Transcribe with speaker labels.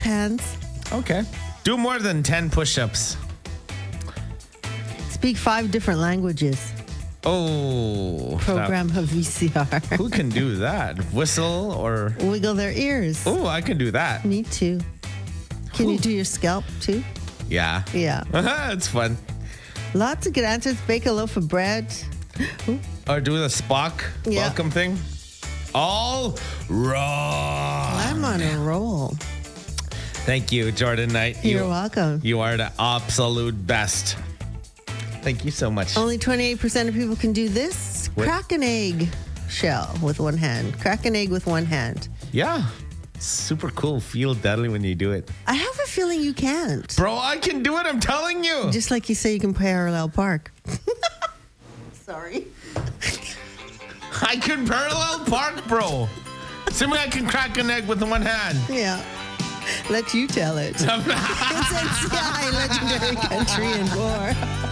Speaker 1: Hands.
Speaker 2: Okay. Do more than 10 push-ups.
Speaker 1: Speak 5 different languages.
Speaker 2: Oh.
Speaker 1: Program a VCR.
Speaker 2: Who can do that? Whistle or...
Speaker 1: Wiggle their ears.
Speaker 2: Oh, I can do that.
Speaker 1: Me too. Can you do your scalp too?
Speaker 2: Yeah.
Speaker 1: Yeah.
Speaker 2: It's fun.
Speaker 1: Lots of good answers. Bake a loaf of bread.
Speaker 2: Or do the Spock
Speaker 1: Yeah.
Speaker 2: welcome thing. All right.
Speaker 1: I'm on a roll.
Speaker 2: Thank you, Jordan Knight.
Speaker 1: You're welcome.
Speaker 2: You are the absolute best. Thank you so much.
Speaker 1: Only 28% of people can do this.
Speaker 2: What?
Speaker 1: Crack an egg shell with one hand. Crack an egg with one hand.
Speaker 2: Yeah. Super cool. Feel deadly when you do it.
Speaker 1: I have a feeling you can't.
Speaker 2: Bro, I can do it. I'm telling you.
Speaker 1: Just like you say you can parallel park. Sorry.
Speaker 2: I can parallel park, bro. Assuming I can crack an egg with one hand.
Speaker 1: Yeah. Let you tell it. It's NCI, Legendary Country and More.